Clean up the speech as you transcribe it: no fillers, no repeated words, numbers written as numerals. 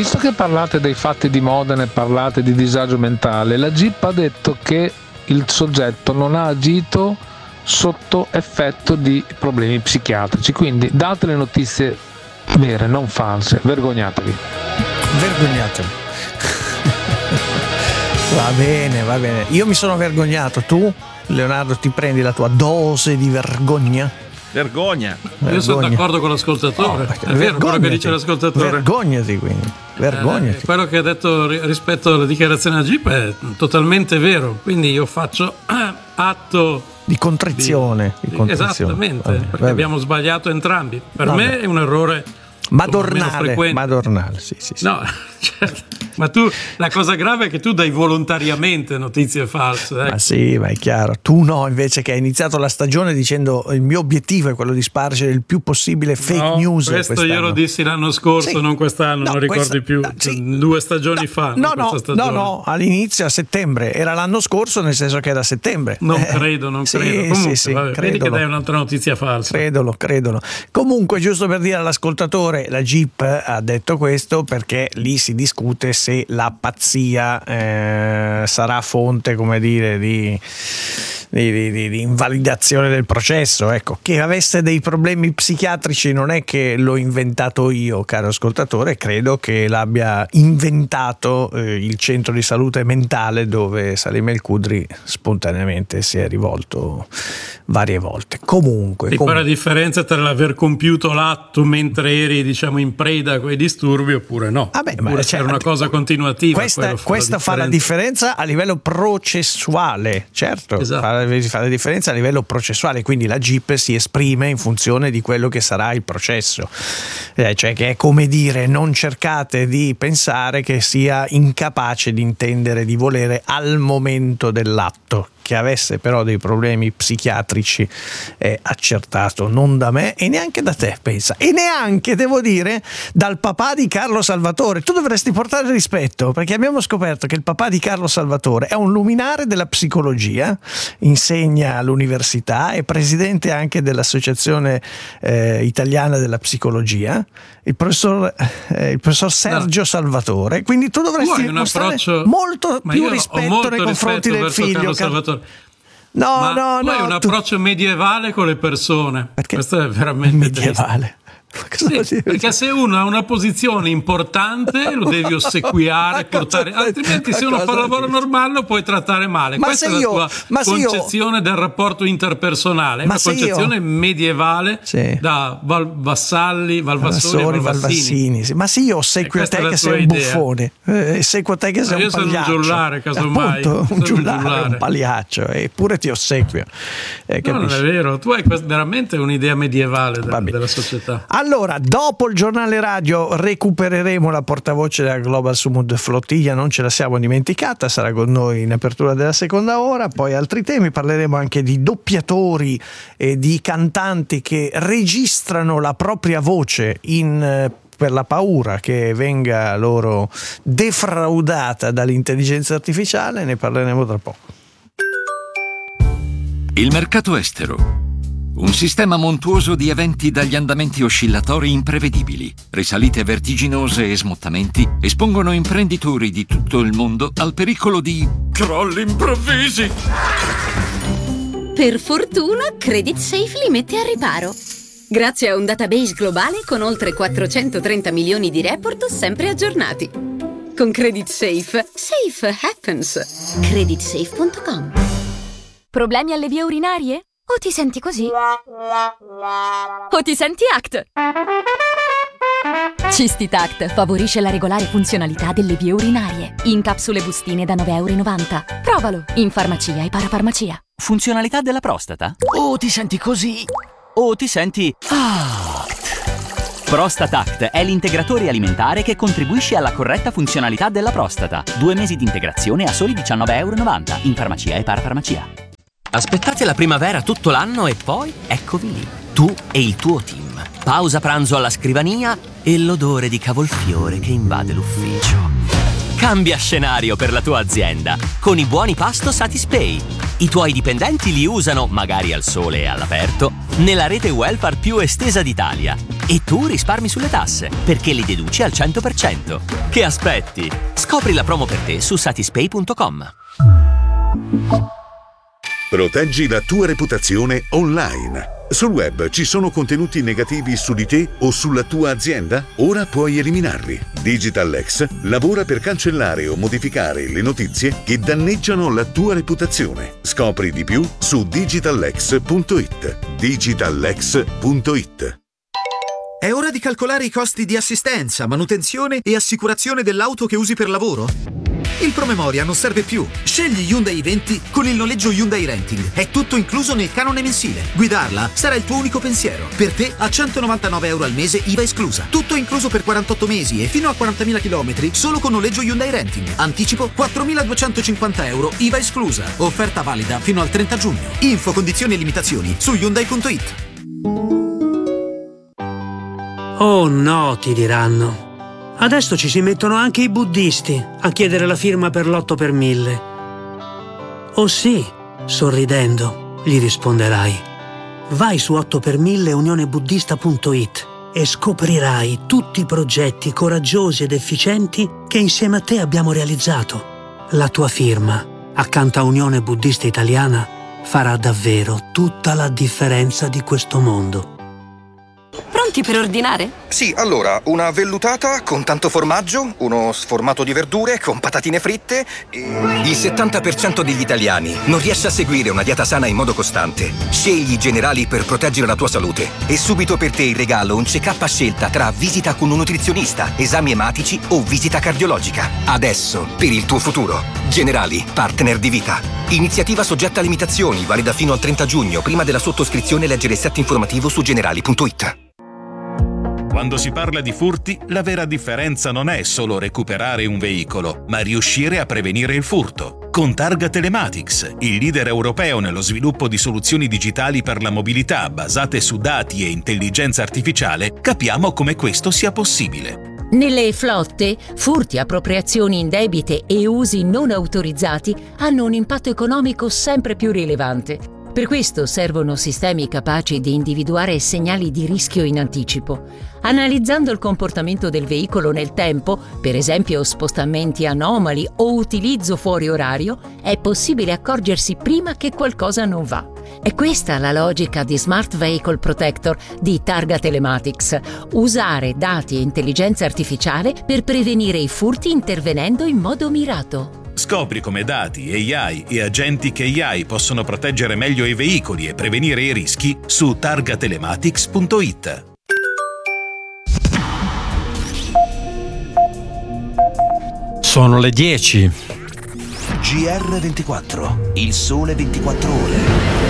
visto che parlate dei fatti di Modena e parlate di disagio mentale, la GIP ha detto che il soggetto non ha agito sotto effetto di problemi psichiatrici, quindi date le notizie vere, non false, vergognatevi. Va bene, io mi sono vergognato, tu Leonardo ti prendi la tua dose di vergogna? Vergogna. Io sono d'accordo con l'ascoltatore, è vero quello che dice l'ascoltatore. Vergognati, quindi vergognati. Quello che ha detto rispetto alla dichiarazione della GIP è totalmente vero, quindi io faccio atto di contrizione. Esattamente, perché abbiamo sbagliato entrambi. Per me è un errore madornale, sì. No, certo. Ma tu, la cosa grave è che tu dai volontariamente notizie false. Ma sì, ma è chiaro. Tu no, invece, che hai iniziato la stagione dicendo il mio obiettivo è quello di spargere il più possibile fake news. Questo quest'anno. Io lo dissi l'anno scorso, non quest'anno, non ricordi più. 2 stagioni fa. No, all'inizio, a settembre. Era l'anno scorso, nel senso che era settembre. Non credo. Comunque, vabbè, vedi che dai un'altra notizia falsa. Credolo. Comunque, giusto per dire all'ascoltatore, la GIP ha detto questo perché lì si discute se la pazzia sarà fonte, come dire, di invalidazione del processo. Ecco, che avesse dei problemi psichiatrici non è che l'ho inventato io, caro ascoltatore, credo che l'abbia inventato il centro di salute mentale dove Salim El Kudri spontaneamente si è rivolto varie volte. Comunque poi la differenza tra l'aver compiuto l'atto mentre eri, diciamo, in preda a quei disturbi oppure no. Oppure c'era una cosa continuativa. Questa fa la differenza a livello processuale, certo. Esatto. Fa la differenza a livello processuale, quindi la GIP si esprime in funzione di quello che sarà il processo, cioè che è come dire: non cercate di pensare che sia incapace di intendere, di volere al momento dell'atto. Che avesse però dei problemi psichiatrici è accertato non da me e neanche da te, pensa, e neanche, devo dire, dal papà di Carlo Salvatore. Tu dovresti portare rispetto, perché abbiamo scoperto che il papà di Carlo Salvatore è un luminare della psicologia, insegna all'università, è presidente anche dell'Associazione Italiana della Psicologia, il professor Sergio Salvatore. Quindi tu dovresti mostrare molto più rispetto nei confronti del figlio Salvatore. Tu hai un approccio medievale con le persone. Perché? Questo è veramente medievale. Sì, perché se uno ha una posizione importante lo devi ossequiare, portare, altrimenti se uno fa un lavoro normale lo puoi trattare male. Questa è la tua concezione del rapporto interpersonale, è una concezione medievale da Valvassori, Valvassini. Ma se io ossequio te che sei un buffone, ossequio te che sei un pagliaccio, un giullare, casomai, un giullare, un pagliaccio, eppure ti ossequio. No, non è vero, tu hai veramente un'idea medievale della società. Allora, dopo il giornale radio recupereremo la portavoce della Global Sumud Flottiglia, non ce la siamo dimenticata, sarà con noi in apertura della seconda ora. Poi altri temi, parleremo anche di doppiatori e di cantanti che registrano la propria voce per la paura che venga loro defraudata dall'intelligenza artificiale. Ne parleremo tra poco. Il mercato estero. Un sistema montuoso di eventi dagli andamenti oscillatori imprevedibili, risalite vertiginose e smottamenti espongono imprenditori di tutto il mondo al pericolo di crolli improvvisi. Per fortuna, Credit Safe li mette a riparo. Grazie a un database globale con oltre 430 milioni di report sempre aggiornati. Con Credit Safe, safe happens. Creditsafe.com. Problemi alle vie urinarie? O ti senti così? O ti senti ACT? Cistitact favorisce la regolare funzionalità delle vie urinarie. In capsule bustine da €9,90. Provalo in farmacia e parafarmacia. Funzionalità della prostata? O ti senti così? O ti senti ACT? ProstataCT è l'integratore alimentare che contribuisce alla corretta funzionalità della prostata. 2 mesi di integrazione a soli €19,90 in farmacia e parafarmacia. Aspettate la primavera tutto l'anno e poi eccovi lì, tu e il tuo team. Pausa pranzo alla scrivania e l'odore di cavolfiore che invade l'ufficio. Cambia scenario per la tua azienda con i buoni pasto Satispay. I tuoi dipendenti li usano, magari al sole e all'aperto, nella rete welfare più estesa d'Italia. E tu risparmi sulle tasse, perché li deduci al 100%. Che aspetti? Scopri la promo per te su satispay.com. Proteggi la tua reputazione online. Sul web ci sono contenuti negativi su di te o sulla tua azienda? Ora puoi eliminarli. DigitalX lavora per cancellare o modificare le notizie che danneggiano la tua reputazione. Scopri di più su digitalx.it. digitalx.it. È ora di calcolare i costi di assistenza, manutenzione e assicurazione dell'auto che usi per lavoro? Il promemoria non serve più. Scegli Hyundai i20 con il noleggio Hyundai Renting. È tutto incluso nel canone mensile. Guidarla sarà il tuo unico pensiero. Per te a €199 al mese, IVA esclusa. Tutto incluso per 48 mesi e fino a 40.000 km solo con noleggio Hyundai Renting. Anticipo €4.250, IVA esclusa. Offerta valida fino al 30 giugno. Info, condizioni e limitazioni su Hyundai.it. Oh no, ti diranno. Adesso ci si mettono anche i buddisti a chiedere la firma per l'8 per 1000. Oh sì, sorridendo, gli risponderai. Vai su 8per1000 unionebuddista.it e scoprirai tutti i progetti coraggiosi ed efficienti che insieme a te abbiamo realizzato. La tua firma, accanto a Unione Buddista Italiana, farà davvero tutta la differenza di questo mondo. Pronti per ordinare? Sì, allora, una vellutata con tanto formaggio, uno sformato di verdure con patatine fritte e... Il 70% degli italiani non riesce a seguire una dieta sana in modo costante. Scegli i Generali per proteggere la tua salute. E subito per te in regalo un check-up a scelta tra visita con un nutrizionista, esami ematici o visita cardiologica. Adesso, per il tuo futuro. Generali, partner di vita. Iniziativa soggetta a limitazioni, valida fino al 30 giugno. Prima della sottoscrizione leggere il set informativo su generali.it. Quando si parla di furti, la vera differenza non è solo recuperare un veicolo, ma riuscire a prevenire il furto. Con Targa Telematics, il leader europeo nello sviluppo di soluzioni digitali per la mobilità basate su dati e intelligenza artificiale, capiamo come questo sia possibile. Nelle flotte, furti, appropriazioni indebite e usi non autorizzati hanno un impatto economico sempre più rilevante. Per questo servono sistemi capaci di individuare segnali di rischio in anticipo. Analizzando il comportamento del veicolo nel tempo, per esempio spostamenti anomali o utilizzo fuori orario, è possibile accorgersi prima che qualcosa non va. È questa la logica di Smart Vehicle Protector di Targa Telematics. Usare dati e intelligenza artificiale per prevenire i furti intervenendo in modo mirato. Scopri come dati, AI e agenti AI possono proteggere meglio i veicoli e prevenire i rischi su targatelematics.it. Sono le 10. GR24, il sole 24 ore.